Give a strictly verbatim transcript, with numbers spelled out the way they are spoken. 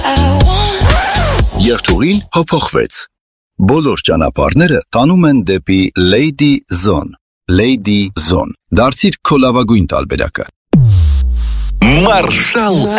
Երթուղին հափոխվեց։ Բոլոր ճանապարհները տանում են դեպի Lady Zone։ Lady Zone։ Դարձիր քո լավագույն տարբերակը։ Մարշալ